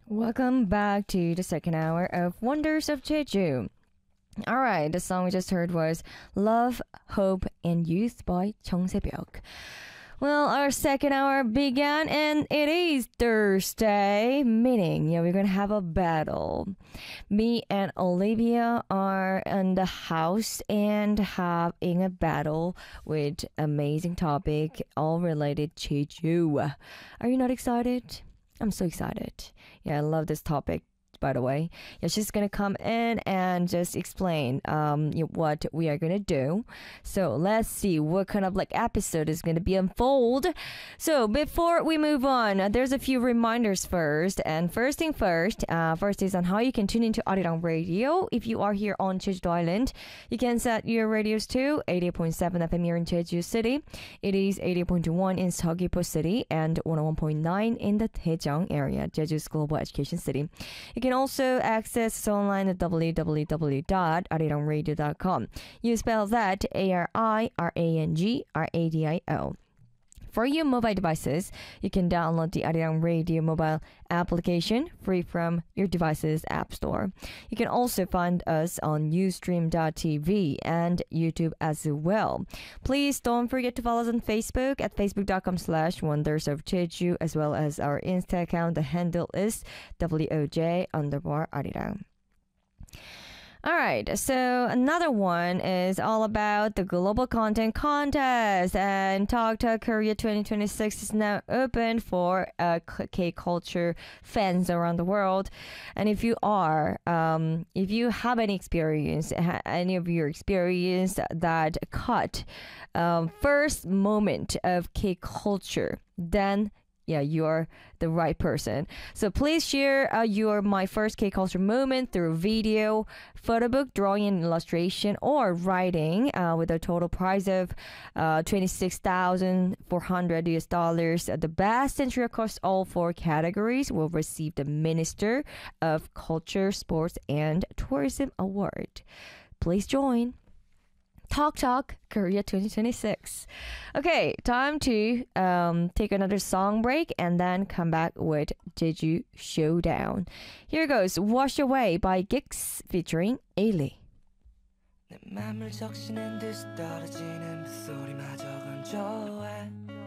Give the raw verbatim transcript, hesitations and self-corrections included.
Welcome back to the second hour of Wonders of Jeju. Alright, the song we just heard was Love, Hope, and Youth by Chung Se-byuk. Well, our second hour began and it is Thursday, meaning yeah, we're gonna have a battle. Me and Olivia are in the house and having a battle with amazing topic all related to Jeju. Are you not excited? I'm so excited. Yeah, I love this topic. By the way, yeah, she's gonna come in and just explain um you know, what we are gonna do. So let's see what kind of like episode is gonna be unfold. So before we move on, uh, there's a few reminders first. And first thing first, uh, first is on how you can tune into Arirang Radio. If you are here on Jeju Island, you can set your radios to eighty-eight point seven F M here in Jeju City. It is eighty-eight point one in Seogwipo City and one oh one point nine in the Daejeong area, Jeju's global education city. You can also access us online at w w w dot arirangradio dot com. You spell that A R I R A N G R A D I O. For your mobile devices, you can download the Arirang Radio mobile application free from your device's app store. You can also find us on ustream dot t v and YouTube as well. Please don't forget to follow us on Facebook at facebook dot com slash wonders of Jeju, as well as our Insta account. The handle is W O J underbar Arirang. All right, so another one is all about the Global Content Contest, and Talk Talk Korea twenty twenty-six is now open for uh, K-culture fans around the world. And if you are, um, if you have any experience, ha- any of your experience that caught um, first moment of K-culture, then yeah, you're the right person. So please share uh, your My First K-Culture moment through video, photo book, drawing and illustration, or writing uh, with a total prize of uh, twenty-six thousand four hundred U S dollars. The best entry across all four categories will receive the Minister of Culture, Sports and Tourism Award. Please join Talk Talk Korea twenty twenty-six. Okay, time to um, take another song break and then come back with Jeju Showdown. Here goes Wash Away by Gix featuring Ailey. 내 맘을 적시는 듯이 떨어지는 빗소리마저 건조해